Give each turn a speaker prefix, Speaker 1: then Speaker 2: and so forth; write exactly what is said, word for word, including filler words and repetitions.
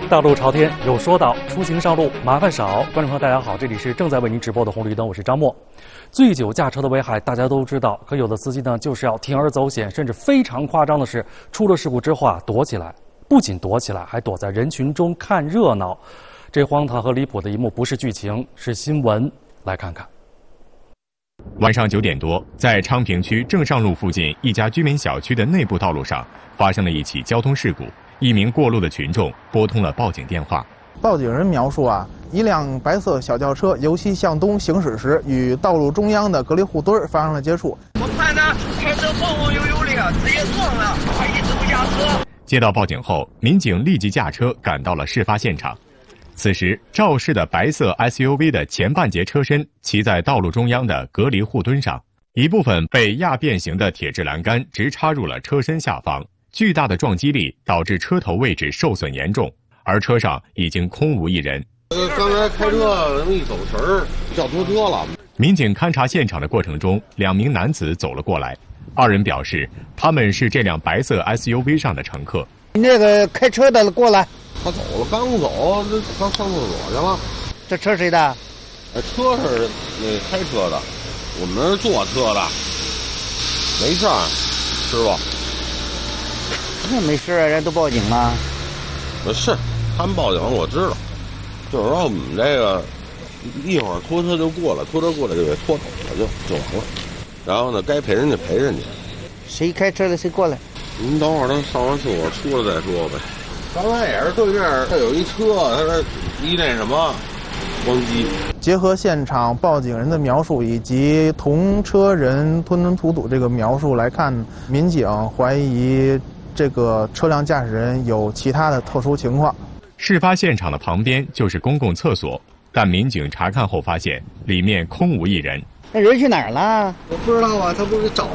Speaker 1: 大路朝天，有说道，出行上路麻烦少。观众朋友，大家好，这里是正在为您直播的红绿灯，我是张默。醉酒驾车的危害大家都知道，可有的司机呢就是要铤而走险，甚至非常夸张的是，出了事故之后啊躲起来，不仅躲起来，还躲在人群中看热闹。这荒唐和离谱的一幕不是剧情，是新闻，来看看。
Speaker 2: 晚上九点多，在昌平区正上路附近一家居民小区的内部道路上，发生了一起交通事故。一名过路的群众拨通了报警电话。
Speaker 3: 报警人描述啊，一辆白色小轿车由西向东行驶时，与道路中央的隔离护墩发生了接触。
Speaker 4: 我看他开车晃晃悠悠的，直接撞了，还一直不下车。
Speaker 2: 接到报警后，民警立即驾车赶到了事发现场。此时，肇事的白色 S U V 的前半截车身骑在道路中央的隔离护墩上，一部分被压变形的铁质栏杆直插入了车身下方。巨大的撞击力导致车头位置受损严重，而车上已经空无一人。
Speaker 5: 呃，刚才开车一走神儿，叫拖车了。
Speaker 2: 民警勘察现场的过程中，两名男子走了过来，二人表示他们是这辆白色 S U V 上的乘客。
Speaker 6: 那个开车的过来，
Speaker 5: 他走了，刚走，这刚上厕所去了。
Speaker 6: 这车谁的？
Speaker 5: 呃，车是那开车的，我们是坐车的，没事儿，师傅。
Speaker 6: 那没事啊，人都报警了。
Speaker 5: 呃，是，他们报警我知道，就是说我们这个一会儿拖车就过来，拖车过来就给拖走了，就就完了。然后呢，该赔人家赔人家。
Speaker 6: 谁开车的谁过来。
Speaker 5: 您等会儿，他上完厕所出来再说呗。刚才也是对面他有一车，他说一那什么咣叽。
Speaker 3: 结合现场报警人的描述以及同车人吞吞吐吐这个描述来看，民警怀疑这个车辆驾驶人有其他的特殊情况。
Speaker 2: 事发现场的旁边就是公共厕所，但民警查看后发现里面空无一人。
Speaker 6: 那人去哪儿了？
Speaker 7: 我不知道啊，他不是找